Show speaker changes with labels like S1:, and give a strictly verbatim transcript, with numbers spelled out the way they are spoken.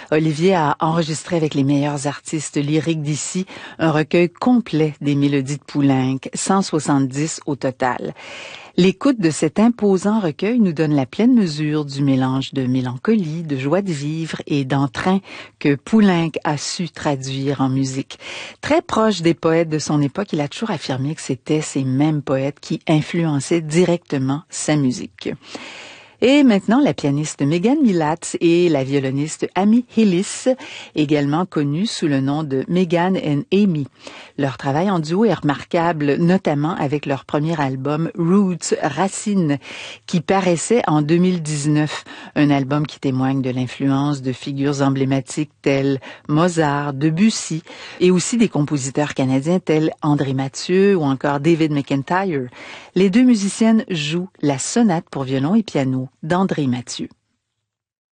S1: Olivier a enregistré avec les meilleurs artistes lyriques d'ici un recueil complet des mélodies de Poulenc, cent soixante-dix au total. L'écoute de cet imposant recueil nous donne la pleine mesure du mélange de mélancolie, de joie de vivre et d'entrain que Poulenc a su traduire en musique. Très proche des poètes de son époque, il a toujours affirmé que c'était ces mêmes poètes qui influençaient directement sa musique. Et maintenant, la pianiste Megan Milatz et la violoniste Amy Hillis, également connue sous le nom de Megan and Amy. Leur travail en duo est remarquable, notamment avec leur premier album Roots, Racines, qui paraissait en deux mille dix-neuf. Un album qui témoigne de l'influence de figures emblématiques telles Mozart, Debussy, et aussi des compositeurs canadiens tels André Mathieu ou encore David McIntyre. Les deux musiciennes jouent la sonate pour violon et piano d'André Mathieu.